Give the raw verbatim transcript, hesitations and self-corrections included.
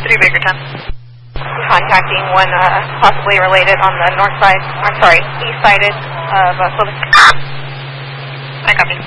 three Baker ten. Contacting one uh, possibly related on the north side, I'm sorry, east sided of uh, Silver. I copy.